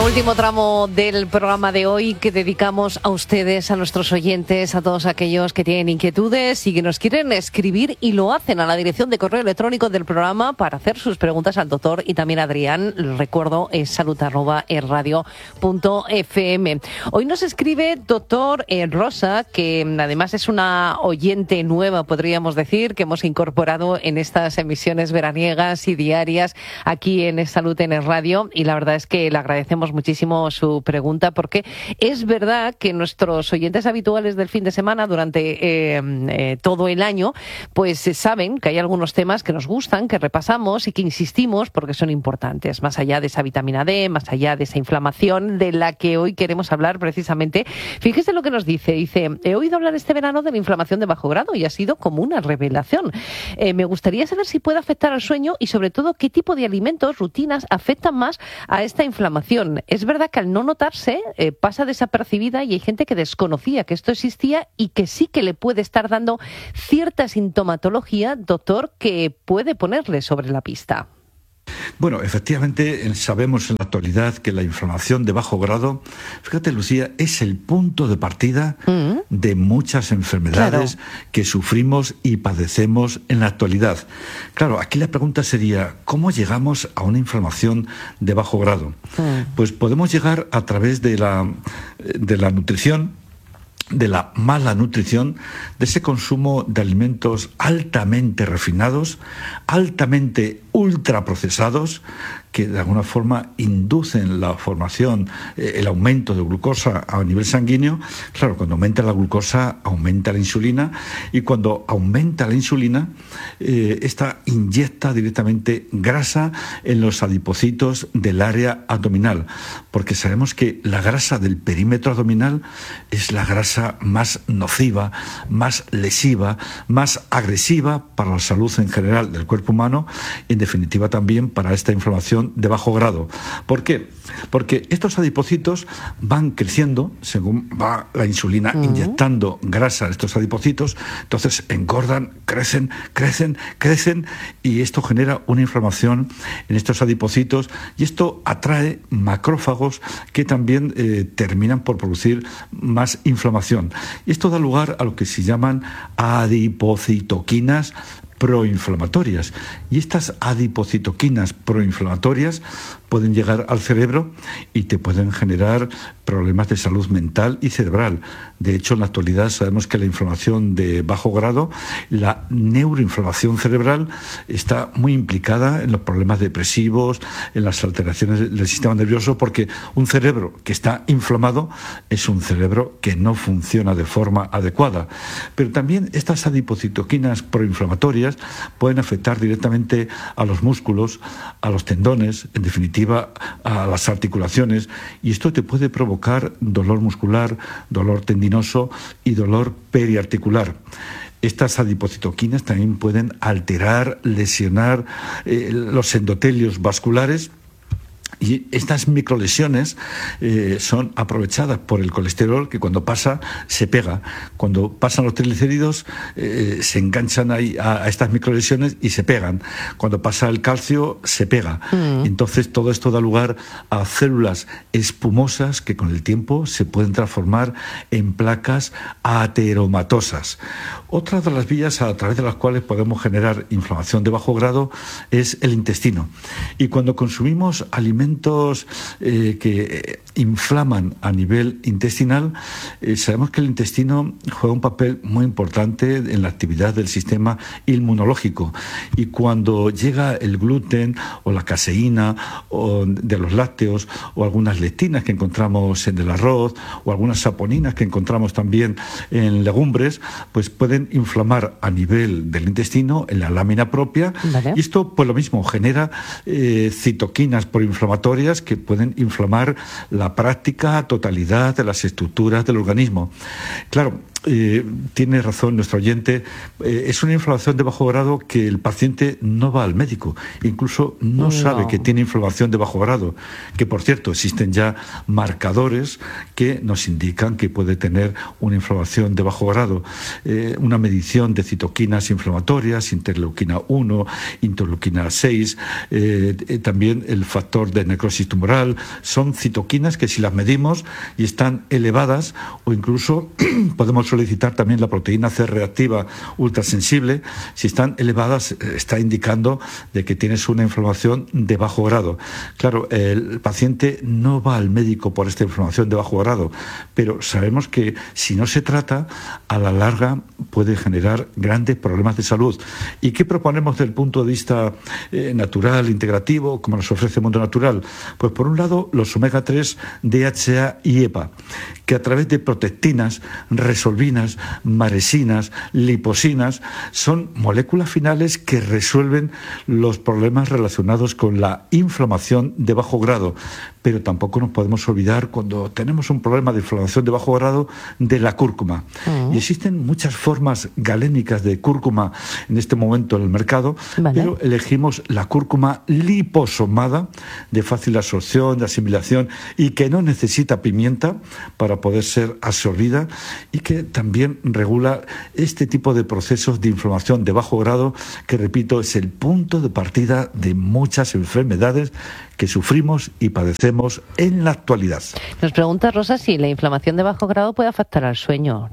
Último tramo del programa de hoy que dedicamos a ustedes, a nuestros oyentes, a todos aquellos que tienen inquietudes y que nos quieren escribir y lo hacen a la dirección de correo electrónico del programa para hacer sus preguntas al doctor y también a Adrián. Les recuerdo, es salud@erradio.fm. Hoy nos escribe doctor Rosa, que además es una oyente nueva, podríamos decir, que hemos incorporado en estas emisiones veraniegas y diarias aquí en Salud en el Radio, y la verdad es que le agradecemos muchísimo su pregunta, porque es verdad que nuestros oyentes habituales del fin de semana durante todo el año pues saben que hay algunos temas que nos gustan, que repasamos y que insistimos porque son importantes, más allá de esa vitamina D, más allá de esa inflamación de la que hoy queremos hablar precisamente. Fíjese lo que nos dice, he oído hablar este verano de la inflamación de bajo grado y ha sido como una revelación. Me gustaría saber si puede afectar al sueño y sobre todo qué tipo de alimentos, rutinas afectan más a esta inflamación. Es verdad que al no notarse pasa desapercibida y hay gente que desconocía que esto existía y que sí que le puede estar dando cierta sintomatología, doctor, que puede ponerle sobre la pista. Bueno, efectivamente sabemos en la actualidad que la inflamación de bajo grado, fíjate Lucía, es el punto de partida de muchas enfermedades que sufrimos y padecemos en la actualidad. Claro, aquí la pregunta sería, ¿cómo llegamos a una inflamación de bajo grado? Pues podemos llegar a través de la nutrición, de la mala nutrición, de ese consumo de alimentos altamente refinados, altamente ultraprocesados, que de alguna forma inducen la formación, el aumento de glucosa a nivel sanguíneo. Claro, cuando aumenta la glucosa, aumenta la insulina, y cuando aumenta la insulina, esta inyecta directamente grasa en los adipocitos del área abdominal, porque sabemos que la grasa del perímetro abdominal es la grasa más nociva, más lesiva, más agresiva para la salud en general del cuerpo humano, y en definitiva también para esta inflamación de bajo grado. ¿Por qué? Porque estos adipocitos van creciendo según va la insulina inyectando grasa a estos adipocitos, entonces engordan, crecen, y esto genera una inflamación en estos adipocitos, y esto atrae macrófagos que también terminan por producir más inflamación. Y esto da lugar a lo que se llaman adipocitoquinas proinflamatorias, y estas adipocitoquinas proinflamatorias pueden llegar al cerebro y te pueden generar problemas de salud mental y cerebral. De hecho, en la actualidad sabemos que la inflamación de bajo grado, la neuroinflamación cerebral, está muy implicada en los problemas depresivos, en las alteraciones del sistema nervioso, porque un cerebro que está inflamado es un cerebro que no funciona de forma adecuada. Pero también estas adipocitoquinas proinflamatorias pueden afectar directamente a los músculos, a los tendones, en definitiva a las articulaciones, y esto te puede provocar dolor muscular, dolor tendinoso y dolor periarticular. Estas adipocitoquinas también pueden alterar, lesionar los endotelios vasculares, y estas microlesiones son aprovechadas por el colesterol, que cuando pasa se pega. Cuando pasan los triglicéridos se enganchan ahí a estas microlesiones y se pegan. Cuando pasa el calcio se pega. Entonces todo esto da lugar a células espumosas que con el tiempo se pueden transformar en placas ateromatosas. Otra de las vías a través de las cuales podemos generar inflamación de bajo grado es el intestino. Y cuando consumimos alimentos que inflaman a nivel intestinal, sabemos que el intestino juega un papel muy importante en la actividad del sistema inmunológico, y cuando llega el gluten o la caseína o de los lácteos o algunas lectinas que encontramos en el arroz o algunas saponinas que encontramos también en legumbres, pues pueden inflamar a nivel del intestino, en la lámina propia. Vale. Y esto pues lo mismo genera citoquinas proinflamatorias que pueden inflamar la práctica totalidad de las estructuras del organismo. Claro, tiene razón nuestro oyente, es una inflamación de bajo grado que el paciente no va al médico, incluso no sabe que tiene inflamación de bajo grado, que por cierto existen ya marcadores que nos indican que puede tener una inflamación de bajo grado, una medición de citoquinas inflamatorias, interleuquina 1, interleuquina 6, también el factor de necrosis tumoral, son citoquinas que si las medimos y están elevadas, o incluso podemos solicitar también la proteína C reactiva ultrasensible, si están elevadas está indicando de que tienes una inflamación de bajo grado. Claro, el paciente no va al médico por esta inflamación de bajo grado, pero sabemos que si no se trata, a la larga puede generar grandes problemas de salud. ¿Y qué proponemos desde el punto de vista natural, integrativo, como nos ofrece el mundo natural? Pues por un lado los omega 3, DHA y EPA, que a través de protectinas, resolvinas, maresinas, liposinas, son moléculas finales que resuelven los problemas relacionados con la inflamación de bajo grado. Pero tampoco nos podemos olvidar, cuando tenemos un problema de inflamación de bajo grado, de la cúrcuma. Y existen muchas formas galénicas de cúrcuma en este momento en el mercado, pero elegimos la cúrcuma liposomada, de fácil absorción, de asimilación, y que no necesita pimienta para poder ser absorbida, y que también regula este tipo de procesos de inflamación de bajo grado, que repito, es el punto de partida de muchas enfermedades que sufrimos y padecemos en la actualidad. Nos pregunta Rosa si la inflamación de bajo grado puede afectar al sueño.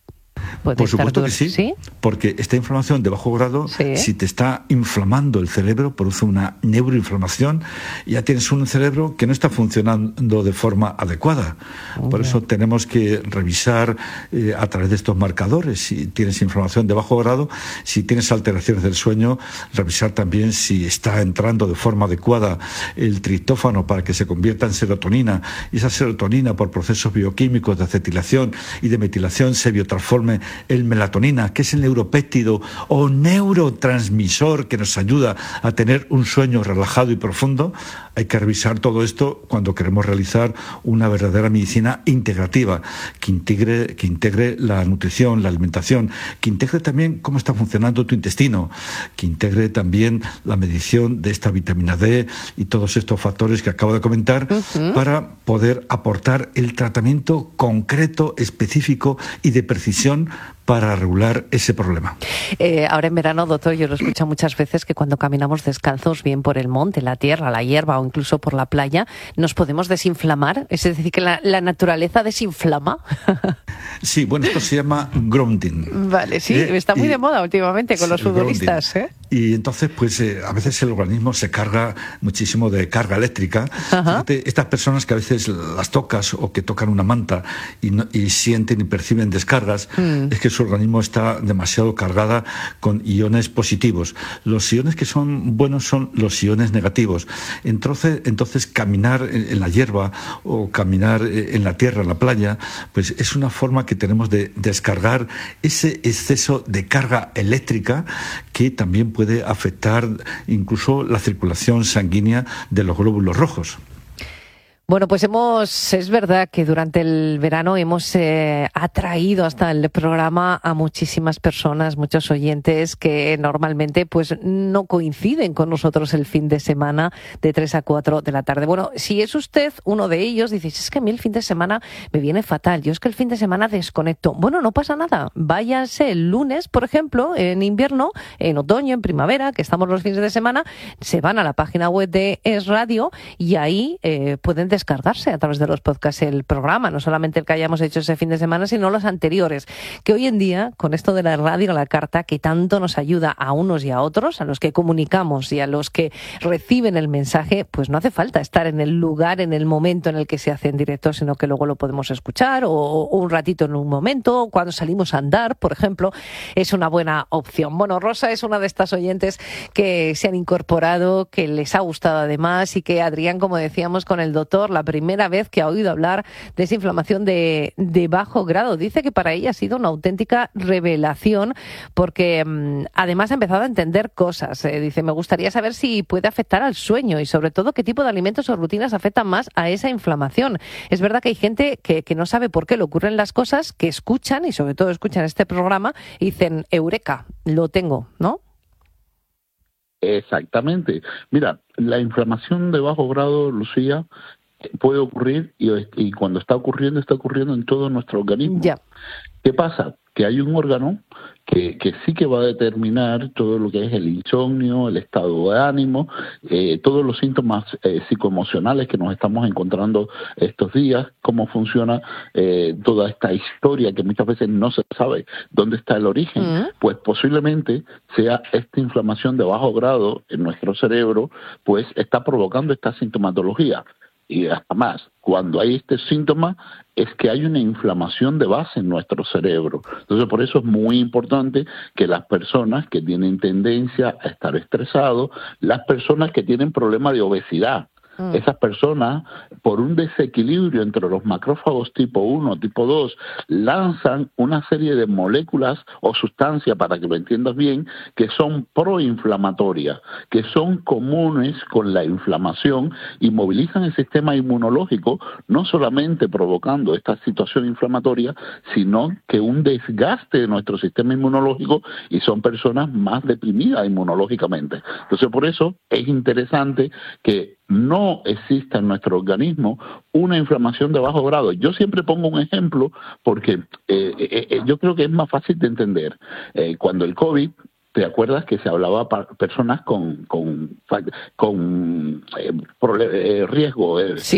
Por supuesto que sí, porque esta inflamación de bajo grado, si te está inflamando el cerebro, produce una neuroinflamación, y ya tienes un cerebro que no está funcionando de forma adecuada. Por eso tenemos que revisar a través de estos marcadores si tienes inflamación de bajo grado, si tienes alteraciones del sueño, revisar también si está entrando de forma adecuada el triptófano para que se convierta en serotonina, y esa serotonina, por procesos bioquímicos de acetilación y de metilación, se biotransforme el melatonina, que es el neuropéptido o neurotransmisor que nos ayuda a tener un sueño relajado y profundo. Hay que revisar todo esto cuando queremos realizar una verdadera medicina integrativa, que integre la nutrición, la alimentación, que integre también cómo está funcionando tu intestino, que integre también la medición de esta vitamina D y todos estos factores que acabo de comentar, para poder aportar el tratamiento concreto, específico y de precisión para regular ese problema. Ahora en verano, doctor, yo lo escucho muchas veces, que cuando caminamos descalzos, bien por el monte, la tierra, la hierba o incluso por la playa, nos podemos desinflamar. Es decir, que la naturaleza desinflama. Sí, bueno, esto se llama grounding. Vale, sí, está muy de moda últimamente con los futbolistas. Y entonces, pues a veces el organismo se carga muchísimo de carga eléctrica. Fíjate, estas personas que a veces las tocas o que tocan una manta y sienten y perciben descargas, es que su organismo está demasiado cargada con iones positivos. Los iones que son buenos son los iones negativos. Entonces caminar en la hierba o caminar en la tierra, en la playa, pues es una forma que tenemos de descargar ese exceso de carga eléctrica, que también puede afectar incluso la circulación sanguínea de los glóbulos rojos. Bueno, pues es verdad que durante el verano hemos atraído hasta el programa a muchísimas personas, muchos oyentes que normalmente pues no coinciden con nosotros el fin de semana de 3 a 4 de la tarde. Bueno, si es usted uno de ellos, dice, es que a mí el fin de semana me viene fatal, yo es que el fin de semana desconecto. Bueno, no pasa nada, váyanse el lunes, por ejemplo, en invierno, en otoño, en primavera, que estamos los fines de semana, se van a la página web de Es Radio y ahí pueden descargarse a través de los podcasts el programa, no solamente el que hayamos hecho ese fin de semana, sino los anteriores, que hoy en día, con esto de la radio a la carta, que tanto nos ayuda a unos y a otros, a los que comunicamos y a los que reciben el mensaje, pues no hace falta estar en el lugar, en el momento en el que se hace en directo, sino que luego lo podemos escuchar o un ratito en un momento, cuando salimos a andar, por ejemplo, es una buena opción. Bueno, Rosa es una de estas oyentes que se han incorporado, que les ha gustado además, y que Adrián, como decíamos con el doctor, doctor, la primera vez que ha oído hablar de esa inflamación de bajo grado. Dice que para ella ha sido una auténtica revelación porque además ha empezado a entender cosas. Dice, me gustaría saber si puede afectar al sueño y sobre todo qué tipo de alimentos o rutinas afectan más a esa inflamación. Es verdad que hay gente que no sabe por qué le ocurren las cosas, que escuchan y sobre todo escuchan este programa y dicen, eureka, lo tengo, ¿no? Exactamente. Mira, la inflamación de bajo grado, Lucía, puede ocurrir y cuando está ocurriendo en todo nuestro organismo. Ya. ¿Qué pasa? Que hay un órgano que sí que va a determinar todo lo que es el insomnio, el estado de ánimo, todos los síntomas psicoemocionales que nos estamos encontrando estos días, cómo funciona toda esta historia que muchas veces no se sabe dónde está el origen, pues posiblemente sea esta inflamación de bajo grado en nuestro cerebro, pues está provocando esta sintomatología. Y hasta más, cuando hay este síntoma es que hay una inflamación de base en nuestro cerebro. Entonces, por eso es muy importante que las personas que tienen tendencia a estar estresados, las personas que tienen problemas de obesidad, esas personas, por un desequilibrio entre los macrófagos tipo 1, tipo 2, lanzan una serie de moléculas o sustancias, para que lo entiendas bien, que son proinflamatorias, que son comunes con la inflamación y movilizan el sistema inmunológico, no solamente provocando esta situación inflamatoria, sino que un desgaste de nuestro sistema inmunológico y son personas más deprimidas inmunológicamente. Entonces, por eso es interesante que no exista en nuestro organismo una inflamación de bajo grado. Yo siempre pongo un ejemplo porque yo creo que es más fácil de entender. Cuando el COVID, ¿te acuerdas que se hablaba para personas con riesgo? Sí.